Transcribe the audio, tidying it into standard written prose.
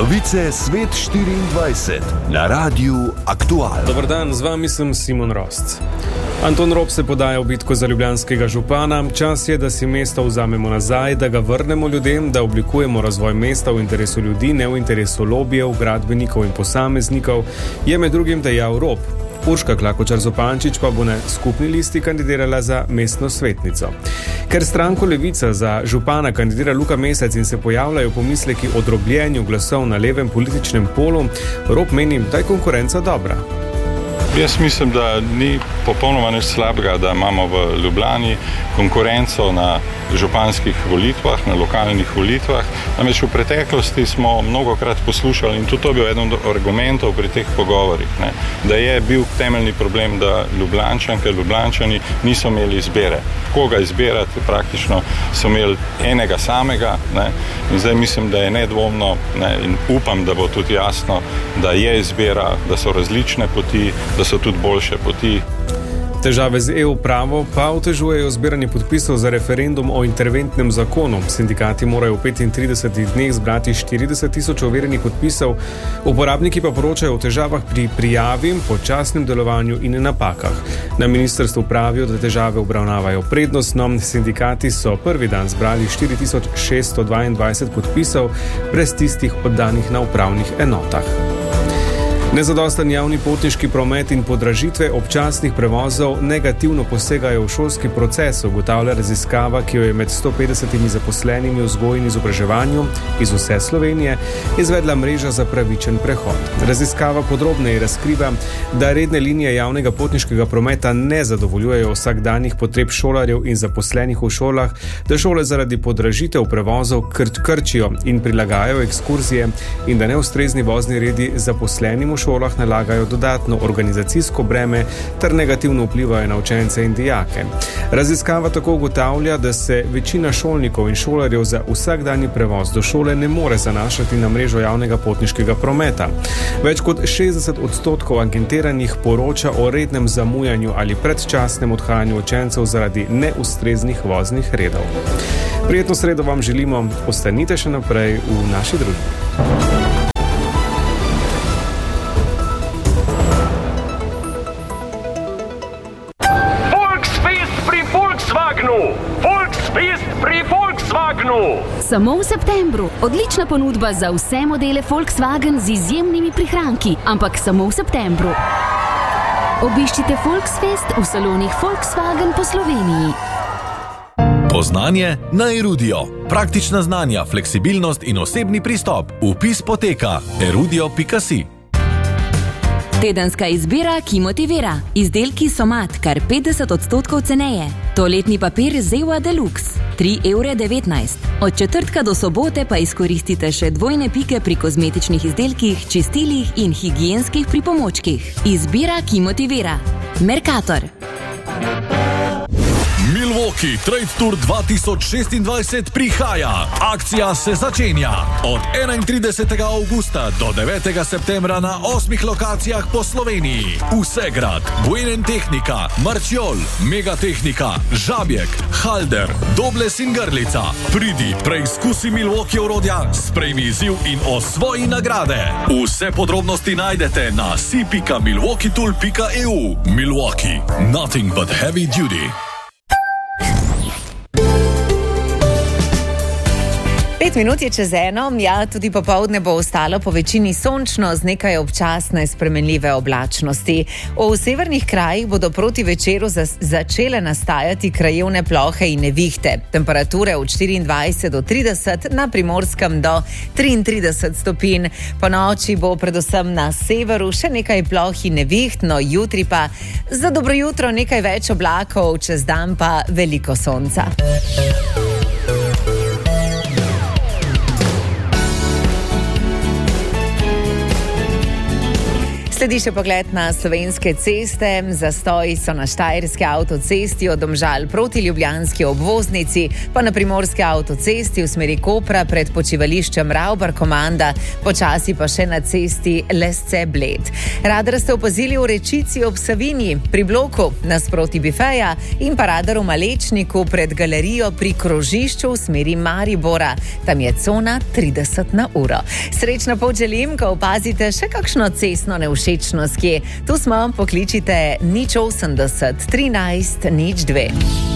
Novice Svet 24 na Radiu Aktual. Dobar dan, z vami sem Simon Rost. Anton Rop se podaja v bitko za ljubljanskega župana. Čas je, da si mesto vzamemo nazaj, da ga vrnemo ljudem, da oblikujemo razvoj mesta v interesu ljudi, ne v interesu lobijev, gradbenikov in posameznikov, je med drugim dejal Rop. Urška Klakočar Zupančič pa bo na skupni listi kandidirala za mestno svetnico. Ker stranko Levica za župana kandidira Luka Mesec in se pojavljajo pomisleki o drobljenju glasov na levem političnem polu, Rop meni, da je konkurenca dobra. Jaz mislim, da ni popolnoma nič slabega, da imamo v Ljubljani konkurenco na županskih volitvah, na lokalnih volitvah. Namreč v preteklosti smo mnogokrat poslušali, in tudi to je bil eden od argumentov pri teh pogovorih, da je bil temeljni problem, da Ljubljančanke, Ljubljančani niso imeli izbire. Koga izbirati, praktično so imeli enega samega, in zdaj mislim, da je nedvomno, in upam, da bo tudi jasno, da je izbira, da so različne poti, da so tudi boljše poti. Težave z EU pravo pa otežujejo zbiranje podpisov za referendum o interventnem zakonu. Sindikati morajo v 35 dneh zbrati 40 tisoč overjenih podpisov, uporabniki pa poročajo o težavah pri prijavi, počasnem delovanju in napakah. Na ministrstvu pravijo, da težave obravnavajo prednostno. Sindikati so prvi dan zbrali 4622 podpisov, brez tistih oddanih na upravnih enotah. Nezadosten javni potniški promet in podražitve občasnih prevozov negativno posegajo v šolski proces, ugotavlja raziskava, ki jo je med 150 zaposlenimi v vzgoji in izobraževanju iz vse Slovenije izvedla mreža za pravičen prehod. Raziskava podrobneje razkriva, da redne linije javnega potniškega prometa ne zadovoljujejo vsakdanjih potreb šolarjev in zaposlenih v šolah, da šole zaradi podražitev prevozov krčijo in prilagajajo ekskurzije in da neustrezni vozni redi zaposlenim v šolah nalagajo dodatno organizacijsko breme ter negativno vplivajo na učence in dijake. Raziskava tako ugotavlja, da se večina šolnikov in šolarjev za vsakdanji prevoz do šole ne more zanašati na mrežo javnega potniškega prometa. Več kot 60% anketiranih poroča o rednem zamujanju ali predčasnem odhajanju učencev zaradi neustreznih voznih redov. Prijetno sredo vam želimo, ostanite še naprej v naši družbi. Samo v septembru. Odlična ponudba za vse modele Volkswagen z izjemnimi prihranki, ampak samo v septembru. Obiščite Volksfest v salonih Volkswagen po Sloveniji. Poznanje na Erudio. Praktična znanja, fleksibilnost in osebni pristop. Vpis poteka erudio.si. Tedenska izbira, ki motivira. Izdelki Somat, kar 50% ceneje. Toaletni papir Zewa Deluxe, 3,19 €. Od četrtka do sobote pa izkoristite še dvojne pike pri kozmetičnih izdelkih, čistilih in higienskih pripomočkih. Izbira, ki motivira. Mercator. Milwaukee Trade Tour 2026 prihaja. Akcija se začenja od 31. avgusta do 9. septembra na 8 lokacijah po Sloveniji. Vsegrad, Buenen Tehnika, Marčiol, Megatehnika, Žabjek, Halder, Dobles in Grlica. Pridi, preizkusi Milwaukee orodja, sprejmi izziv in osvoji nagrade. Vse podrobnosti najdete na si.milwaukeetool.eu. Milwaukee, nothing but heavy duty. 5 minut je čez 1, ja, tudi popoldne bo ostalo po večini sončno z nekaj občasne spremenljive oblačnosti. V severnih krajih bodo proti večeru začele nastajati krajevne plohe in nevihte. Temperature od 24 do 30, na Primorskem do 33 stopinj. Po noči bo predvsem na severu še nekaj ploh in neviht, no jutri pa za dobro jutro nekaj več oblakov, čez dan pa veliko sonca. Sledi še pogled na slovenske ceste. Zastoji so na štajerski avtocesti od Domžal proti ljubljanski obvoznici, pa na primorski avtocesti v smeri Kopra pred počivališčem Ravbar-Komanda, počasi pa še na cesti Lesce-Bled. Radar ste opazili v Rečici ob Savinji, pri bloku nasproti bifeja in pa radar v Malečniku pred galerijo pri krožišču v smeri Maribora. Tam je cona 30 na uro. Srečno pot želim, ko opazite še kakšno cestno nevšečnost, kje. Tu smo, pokličite 080 13 02.